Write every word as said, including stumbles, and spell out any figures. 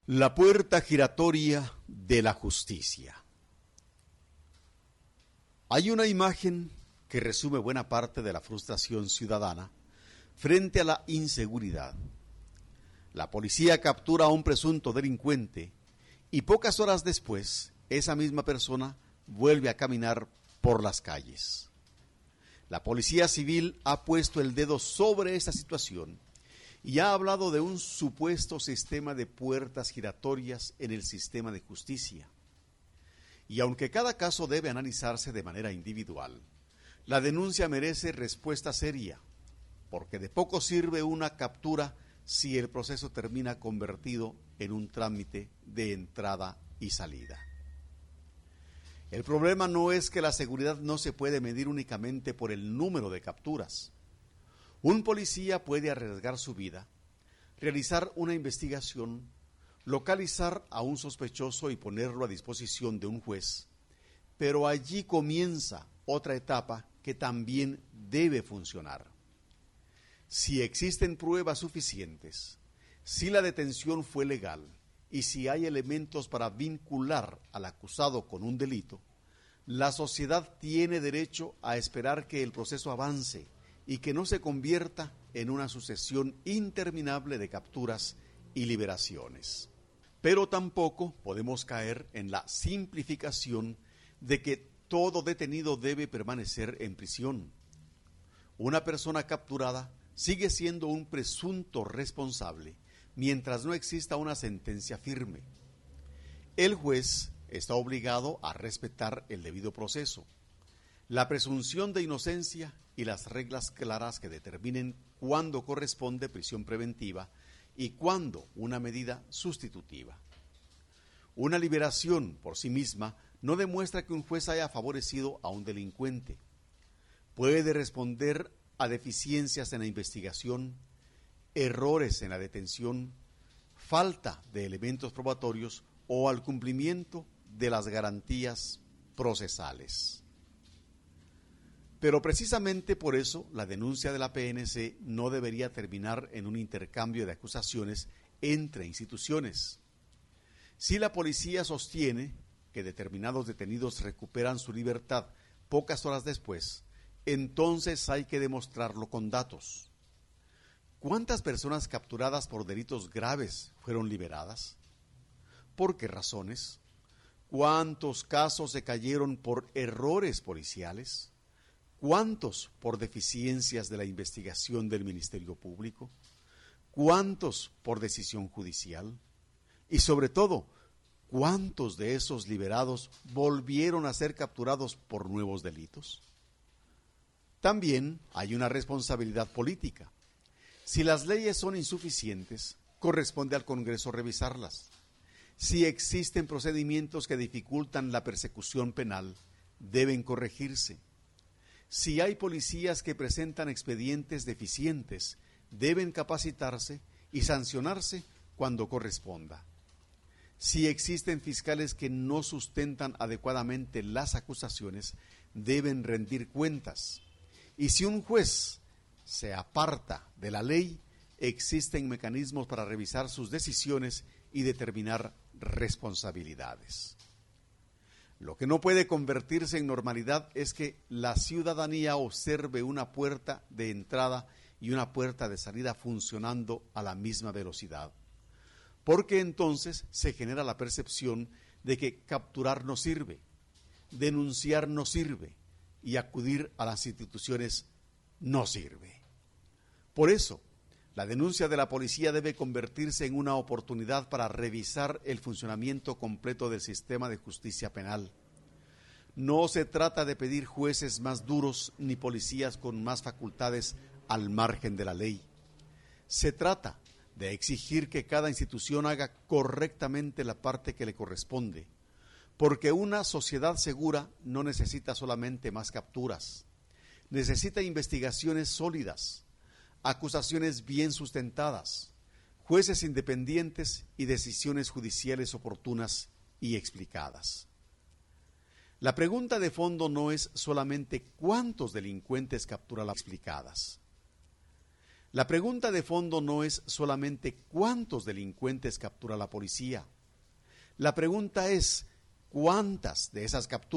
La puerta giratoria de la justicia. Hay una imagen que resume buena parte de la frustración ciudadana frente a la inseguridad. La policía captura a un presunto delincuente y pocas horas después, esa misma persona vuelve a caminar por las calles. La Policía Civil ha puesto el dedo sobre esta situación y ha hablado de un supuesto sistema de puertas giratorias en el sistema de justicia. Y aunque cada caso debe analizarse de manera individual, la denuncia merece respuesta seria, porque de poco sirve una captura si el proceso termina convertido en un trámite de entrada y salida. El problema no es que la seguridad no se puede medir únicamente por el número de capturas. Un policía puede arriesgar su vida, realizar una investigación, localizar a un sospechoso y ponerlo a disposición de un juez, pero allí comienza otra etapa que también debe funcionar. Si existen pruebas suficientes, si la detención fue legal y si hay elementos para vincular al acusado con un delito, la sociedad tiene derecho a esperar que el proceso avance y que no se convierta en una sucesión interminable de capturas y liberaciones. Pero tampoco podemos caer en la simplificación de que todo detenido debe permanecer en prisión. Una persona capturada sigue siendo un presunto responsable mientras no exista una sentencia firme. El juez está obligado a respetar el debido proceso, la presunción de inocencia y las reglas claras que determinen cuándo corresponde prisión preventiva y cuándo una medida sustitutiva. Una liberación por sí misma no demuestra que un juez haya favorecido a un delincuente. Puede responder a deficiencias en la investigación, errores en la detención, falta de elementos probatorios o al cumplimiento de las garantías procesales. Pero precisamente por eso la denuncia de la P N C no debería terminar en un intercambio de acusaciones entre instituciones. Si la policía sostiene que determinados detenidos recuperan su libertad pocas horas después, entonces hay que demostrarlo con datos. ¿Cuántas personas capturadas por delitos graves fueron liberadas? ¿Por qué razones? ¿Cuántos casos se cayeron por errores policiales? ¿Cuántos por deficiencias de la investigación del Ministerio Público? ¿Cuántos por decisión judicial? Y sobre todo, ¿cuántos de esos liberados volvieron a ser capturados por nuevos delitos? También hay una responsabilidad política. Si las leyes son insuficientes, corresponde al Congreso revisarlas. Si existen procedimientos que dificultan la persecución penal, deben corregirse. Si hay policías que presentan expedientes deficientes, deben capacitarse y sancionarse cuando corresponda. Si existen fiscales que no sustentan adecuadamente las acusaciones, deben rendir cuentas. Y si un juez se aparta de la ley, existen mecanismos para revisar sus decisiones y determinar responsabilidades. Lo que no puede convertirse en normalidad es que la ciudadanía observe una puerta de entrada y una puerta de salida funcionando a la misma velocidad, porque entonces se genera la percepción de que capturar no sirve, denunciar no sirve y acudir a las instituciones no sirve. Por eso, la denuncia de la policía debe convertirse en una oportunidad para revisar el funcionamiento completo del sistema de justicia penal. No se trata de pedir jueces más duros ni policías con más facultades al margen de la ley. Se trata de exigir que cada institución haga correctamente la parte que le corresponde, porque una sociedad segura no necesita solamente más capturas, necesita investigaciones sólidas, acusaciones bien sustentadas, jueces independientes y decisiones judiciales oportunas y explicadas. La pregunta de fondo no es solamente cuántos delincuentes captura las explicadas. La pregunta de fondo no es solamente cuántos delincuentes captura la policía. La pregunta es cuántas de esas capturas